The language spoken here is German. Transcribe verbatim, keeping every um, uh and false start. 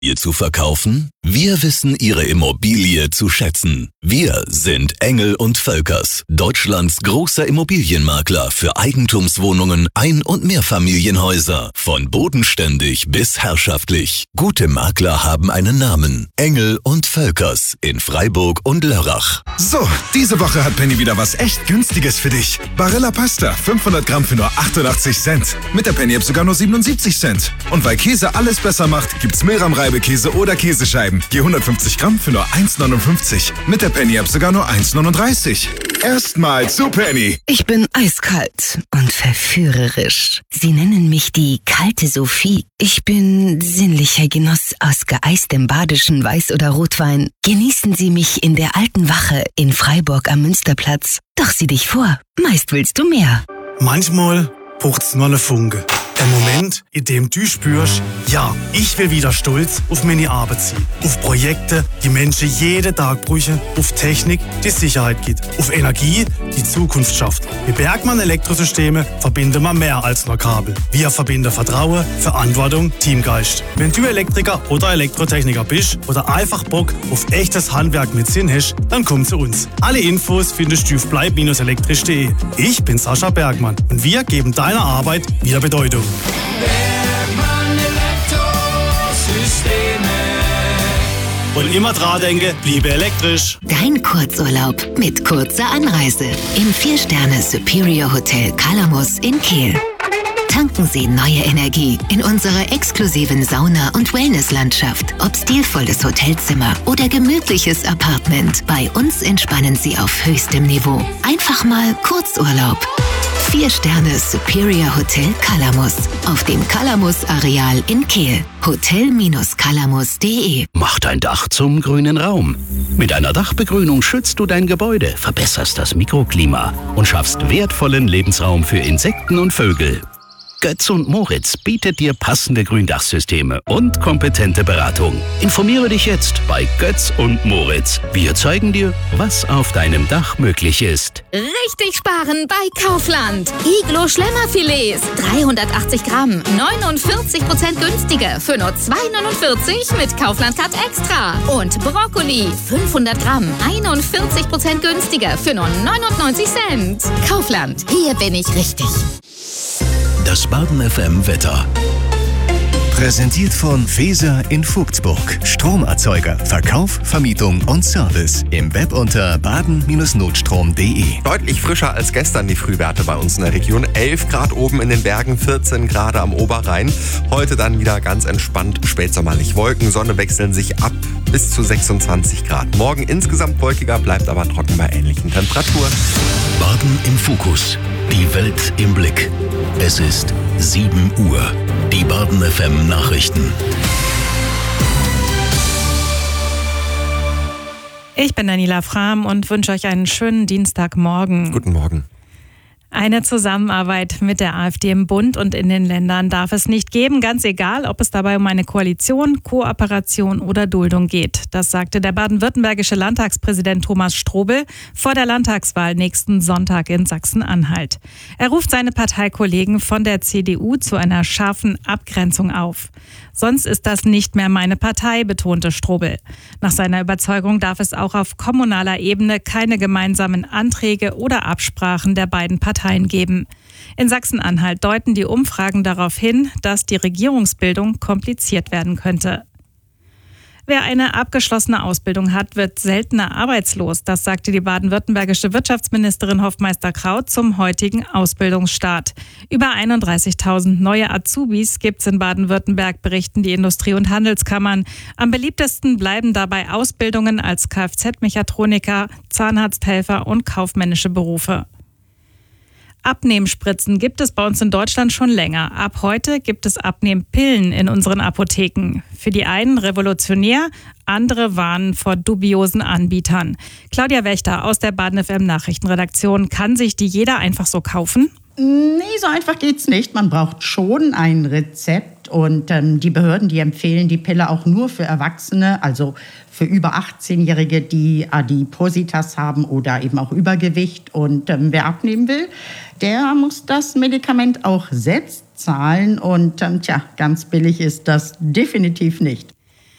Ihr zu verkaufen? Wir wissen Ihre Immobilie zu schätzen. Wir sind Engel und Völkers, Deutschlands großer Immobilienmakler für Eigentumswohnungen, Ein- und Mehrfamilienhäuser. Von bodenständig bis herrschaftlich. Gute Makler haben einen Namen. Engel und Völkers in Freiburg und Lörrach. So, diese Woche hat Penny wieder was echt Günstiges für dich. Barilla Pasta, fünfhundert Gramm für nur achtundachtzig Cent. Mit der Penny-App sogar nur siebenundsiebzig Cent. Und weil Käse alles besser macht, gibt's Milram-Reibekäse oder Käsescheiben. Je hundertfünfzig Gramm für nur eins neunundfünfzig. Mit der Penny-App sogar nur eins neununddreißig. Erstmal zu Penny. Ich bin eiskalt und verführerisch. Sie nennen mich die kalte Sophie. Ich bin sinnlicher Genuss aus geeistem badischen Weiß- oder Rotwein. Genießen Sie mich in der alten Wache in Freiburg am Münsterplatz. Doch sieh dich vor, meist willst du mehr. Manchmal braucht's nur eine Funke. Der Moment, in dem du spürst, ja, ich will wieder stolz auf meine Arbeit sein. Auf Projekte, die Menschen jeden Tag brauchen. Auf Technik, die Sicherheit gibt. Auf Energie, die Zukunft schafft. Mit Bergmann Elektrosysteme verbinden wir mehr als nur Kabel. Wir verbinden Vertrauen, Verantwortung, Teamgeist. Wenn du Elektriker oder Elektrotechniker bist oder einfach Bock auf echtes Handwerk mit Sinn hast, dann komm zu uns. Alle Infos findest du auf bleib elektrisch punkt de. Ich bin Sascha Bergmann und wir geben deiner Arbeit wieder Bedeutung. Bergmann Elektrosysteme. Und immer dran denke, bliebe elektrisch. Dein Kurzurlaub mit kurzer Anreise im vier-Sterne Superior Hotel Calamus in Kehl. Tanken Sie neue Energie in unserer exklusiven Sauna- und Wellnesslandschaft. Ob stilvolles Hotelzimmer oder gemütliches Apartment, bei uns entspannen Sie auf höchstem Niveau. Einfach mal Kurzurlaub. vier Sterne Superior Hotel Calamus auf dem Calamus-Areal in Kehl. hotel Calamus punkt de. Mach dein Dach zum grünen Raum. Mit einer Dachbegrünung schützt du dein Gebäude, verbesserst das Mikroklima und schaffst wertvollen Lebensraum für Insekten und Vögel. Götz und Moritz bietet dir passende Gründachsysteme und kompetente Beratung. Informiere dich jetzt bei Götz und Moritz. Wir zeigen dir, was auf deinem Dach möglich ist. Richtig sparen bei Kaufland. Iglo Schlemmerfilets, dreihundertachtzig Gramm, neunundvierzig Prozent günstiger für nur zwei neunundvierzig mit Kaufland Cut Extra. Und Brokkoli, fünfhundert Gramm, einundvierzig Prozent günstiger für nur neunundneunzig Cent. Kaufland, hier bin ich richtig. Das Baden F M Wetter. Präsentiert von Feser in Vogtsburg. Stromerzeuger, Verkauf, Vermietung und Service. Im Web unter baden Notstrom punkt de. Deutlich frischer als gestern die Frühwerte bei uns in der Region. elf Grad oben in den Bergen, vierzehn Grad am Oberrhein. Heute dann wieder ganz entspannt, spätsommerlich. Wolken, Sonne wechseln sich ab bis zu sechsundzwanzig Grad. Morgen insgesamt wolkiger, bleibt aber trocken bei ähnlichen Temperaturen. Baden im Fokus. Die Welt im Blick. Es ist sieben Uhr. Die Baden F M Nachrichten. Ich bin Daniela Frahm und wünsche euch einen schönen Dienstagmorgen. Guten Morgen. Eine Zusammenarbeit mit der AfD im Bund und in den Ländern darf es nicht geben, ganz egal, ob es dabei um eine Koalition, Kooperation oder Duldung geht. Das sagte der baden-württembergische Landtagspräsident Thomas Strobel vor der Landtagswahl nächsten Sonntag in Sachsen-Anhalt. Er ruft seine Parteikollegen von der C D U zu einer scharfen Abgrenzung auf. Sonst ist das nicht mehr meine Partei, betonte Strobel. Nach seiner Überzeugung darf es auch auf kommunaler Ebene keine gemeinsamen Anträge oder Absprachen der beiden Parteien geben. In Sachsen-Anhalt deuten die Umfragen darauf hin, dass die Regierungsbildung kompliziert werden könnte. Wer eine abgeschlossene Ausbildung hat, wird seltener arbeitslos. Das sagte die baden-württembergische Wirtschaftsministerin Hofmeister-Kraut zum heutigen Ausbildungsstart. Über einunddreißigtausend neue Azubis gibt es in Baden-Württemberg, berichten die Industrie- und Handelskammern. Am beliebtesten bleiben dabei Ausbildungen als Kfz-Mechatroniker, Zahnarzthelfer und kaufmännische Berufe. Abnehmspritzen gibt es bei uns in Deutschland schon länger. Ab heute gibt es Abnehmpillen in unseren Apotheken. Für die einen revolutionär, andere warnen vor dubiosen Anbietern. Claudia Wächter aus der Baden F M Nachrichtenredaktion. Kann sich die jeder einfach so kaufen? Nee, so einfach geht's nicht. Man braucht schon ein Rezept und ähm, die Behörden, die empfehlen die Pille auch nur für Erwachsene, also für über achtzehnjährige, die Adipositas haben oder eben auch Übergewicht. Und ähm, wer abnehmen will, der muss das Medikament auch selbst zahlen. Und ähm, tja, ganz billig ist das definitiv nicht.